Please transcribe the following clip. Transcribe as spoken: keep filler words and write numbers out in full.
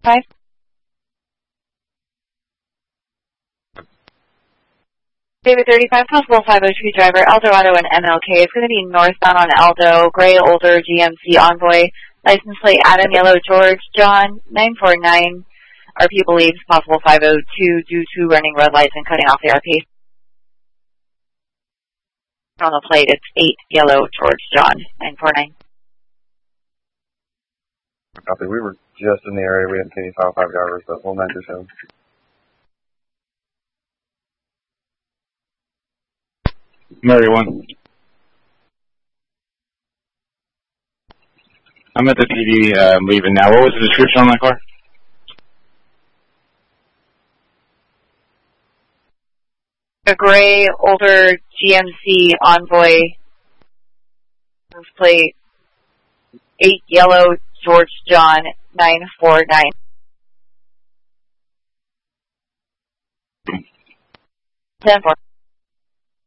five. David thirty-five, possible five oh two driver, Eldorado and M L K. It's going to be northbound on Aldo, gray, older G M C Envoy, license plate Adam, Yellow, George, John, nine four nine. R P believes possible five oh two due to running red lights and cutting off the R P. On the plate, it's eight, Yellow, George, John, nine four nine. Copy. We were just in the area. We didn't see any five oh five drivers, but we'll match your show. Murray one. I'm at the P D, uh, leaving now. What was the description on that car? A gray, older G M C Envoy, plate eight, Yellow, George, John, nine four nine. ten four.